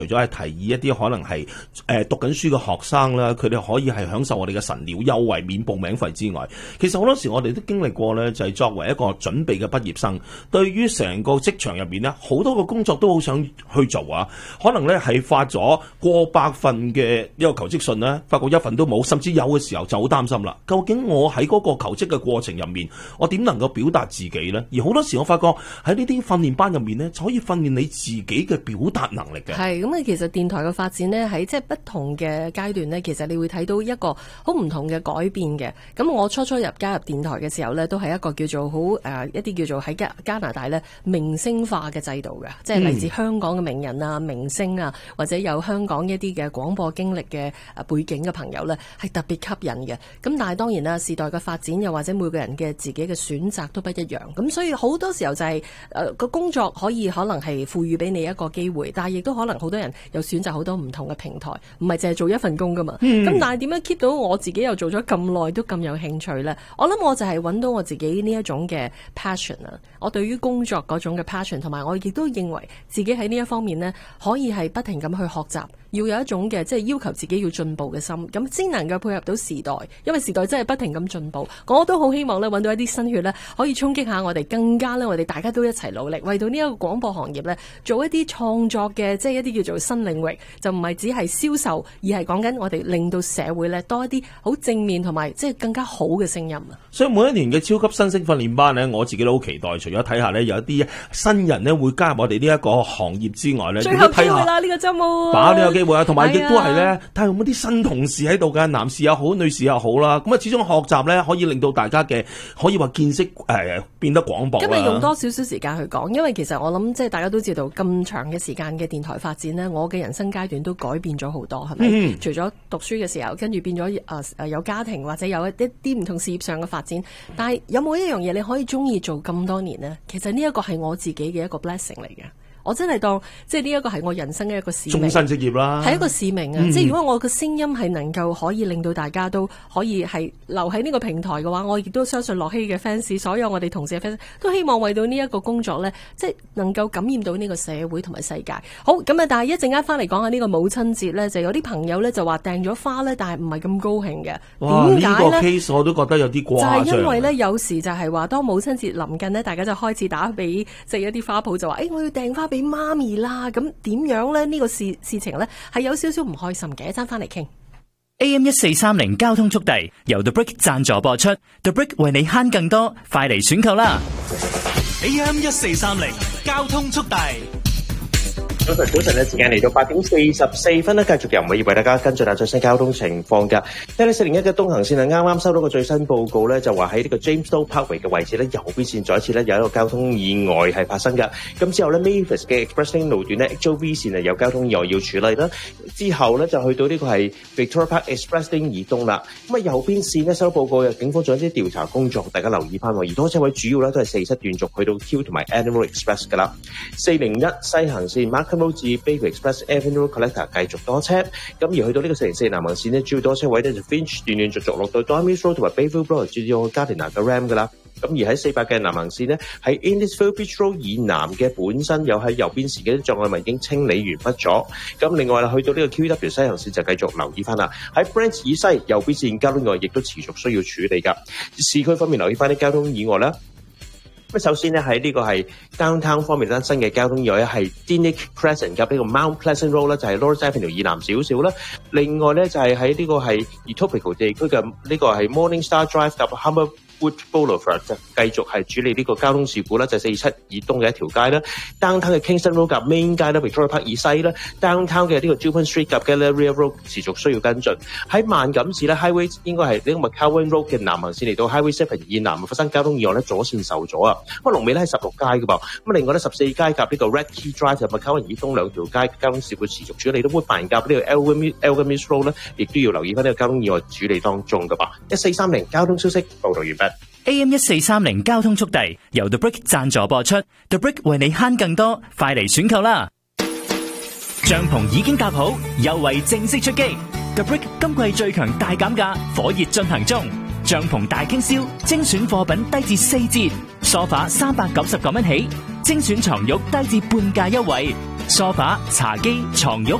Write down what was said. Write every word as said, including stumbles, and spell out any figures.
除咗係提議一啲可能係誒讀緊書嘅學生啦，佢哋可以係享受我哋嘅神鳥優惠免報名費之外，其實好多時我哋都經歷過咧，就係作為一個準備嘅畢業生，對於成個職場入邊咧，好多個工作都好想去做啊，可能咧係發咗過百份嘅一個求職信咧，發覺一份都冇，甚至有嘅時候就好擔心啦。究竟我喺嗰個求職嘅過程入面，我點能夠表達自己咧？而好多時我發覺喺呢啲訓練班入面咧，就可以訓練你自己嘅表達能力嘅。 係咁啊，其實電台嘅發展咧，喺即係不同嘅階段咧，其實你會睇到一個好唔同嘅改變嘅。咁我初初入加入電台嘅時候咧，都係一個叫做好誒、呃、一啲叫做喺加加拿大咧明星化嘅制度嘅，即係嚟自香港嘅名人啊、明星啊，或者有香港一啲嘅廣播經歷嘅誒背景嘅朋友咧，係特別吸引嘅。咁但係當然啦，時代嘅發展又或者每個人嘅自己嘅選擇都不一樣。咁所以好多時候就係誒個工作可以可能係賦予俾你一個機會，但係亦都可能好多人有選擇好多唔同嘅平台，唔係淨係做一份工噶嘛。咁、嗯、但係點樣 keep 到我自己又做咗咁耐都咁有興趣咧？我諗我就係揾到我自己呢一種嘅 passion 啊！我對於工作嗰種嘅 passion， 同埋我亦都認為自己喺呢一方面呢，可以係不停咁去學習，要有一種嘅即係要求自己要進步嘅心，咁先能夠配合到時代。因為時代真係不停咁進步，我都好希望咧揾到一啲新血咧，可以衝擊下我哋，更加咧我哋大家都一齊努力，為到呢一個廣播行業咧做一啲創作嘅，即係一啲叫做新領域，就唔係只係銷售，而係講緊我哋令到社會咧多一啲好正面同埋即係更加好嘅聲音啊！ 所以每一年嘅超級新星訓練班咧，我自己都好期待。除咗睇下咧有一啲新人咧會加入我哋呢一個行業之外咧， 最後機會啦！呢、這個周末把握呢個機會啊，同埋亦都係咧睇下有冇啲新同事喺度嘅，男士又好，女士又好啦。咁啊，始終學習咧可以令到大家嘅可以話見識誒、呃、變得廣博啦。 今日用多少少時間去講，因為其實我諗即係大家都知道咁長嘅時間嘅電台發展呢，我嘅人生階段都改變咗好多，係咪？嗯、除咗讀書嘅時候，跟住變咗誒誒有家庭或者有一啲唔同事業上嘅發展，但係有冇一樣嘢你可以中意做咁多年呢？其實呢一個係我自己嘅一個 blessing 嚟嘅。我真係當即係呢一個係我人生嘅一個使命，終身職業啦，係一個使命啊！嗯、即係如果我嘅聲音係能夠可以令到大家都可以係留喺呢個平台嘅話，我亦都相信樂希嘅 fans， 所有我哋同事嘅 fans 都希望為到呢一個工作咧，即係能夠感染到呢個社會同埋世界。好咁啊！但係一陣間翻嚟講下呢個母親節咧，就有啲朋友咧就話訂咗花咧，但係唔係咁高興嘅。 哇！呢、呢個 case 我都覺得有啲誇張。就係、是、因為咧，有時就係話當母親節臨近呢，大家就開始打俾即係一啲花鋪，就話誒、欸、我要訂花俾媽咪啦，咁點樣咧？呢、呢個事事情咧係有少少唔開心嘅，一陣翻嚟傾。 A M 一四三零交通速遞由 The Brick 贊助播出 ，The Brick 為你慳更多，快嚟選購啦 ！A M 一四三零交通速遞。 早晨，早晨嘅時間嚟到八點四十四分咧，繼續由我要為大家跟進下最新交通情況㗎。因為四零一嘅東行線啊，啱啱收到個最新報告咧，就話喺呢個 Jamestown Parkway 嘅位置咧，右邊線再一次咧有一個交通意外係發生㗎。咁之後咧 Mavis 嘅 Express Lane 路段咧 H O V 線啊有交通意外要處理啦。之後咧就去到呢個係 Victoria Park Express Lane 以東啦。咁啊右邊線咧收到報告嘅警方做一啲調查工作，大家留意翻喎。而多車位主要咧都係四七段續去到 Q 同埋 Animal Express 㗎啦。四零一西行線 Markham Road 至 Bayview Express Avenue Collector 繼續多車，咁而去到呢個四零四南行線呢，主要多車位咧就 Finch 斷斷續續落到 Dormy Road 同埋 Bayview Road 至到 Gardiner 嘅 Ram 噶啦。咁而喺四百嘅南行線呢，喺 Innisfail Beach Road 以南嘅本身有喺右邊時嘅障礙物已經清理完畢咗。咁另外啦，去到呢個 Q W 西行線就繼續留意翻啦。喺 Brent 以西右邊線交通意外亦都持續需要處理噶。市區方面留意翻啲交通意外啦。咁首先咧喺呢個係 downtown 方面咧，新嘅交通意外咧係 Dinick Crescent 及呢個 Mount Pleasant Road 咧，就係 Lawrence Avenue 以南少少啦。另外咧就係喺呢個係 Etobicoke 地區嘅呢個係 Morningstar Drive 及 Humberwood Boulevard 就繼續係處理呢個交通事故啦，就係四七以東嘅一條街啦。downtown 嘅 Kingston Road 及 Main 街啦 Victoria Park 以西啦 ，downtown 嘅呢個 Dupont Street 及 Galleria Road 持續需要跟進。喺萬錦市咧 Highway 應該係呢個 McCowan Road 嘅南行線嚟到 Highway Seven 以南發生交通意外咧，左線受阻啊。咁龍尾咧係十六街嘅噃，咁另外咧十四街夾呢個 Red Key Drive 同埋 McCowan 以東兩條街交通事故持續處理，都會辦夾呢個 Elgin Road 咧，亦都要留意翻呢個交通意外處理當中嘅噃。一四三零交通消息報道完畢。 A M 一四三零交通速遞由 The Brick 贊助播出 ，The Brick 為你慳更多，快嚟選購啦！帳篷已經搭好，優惠正式出擊 ，The Brick 今季最強大減價，火熱進行中。帳篷大傾銷，精選貨品低至四折，梳化三百九十九蚊起，精選床褥低至半價優惠， 梳化、茶几、床褥、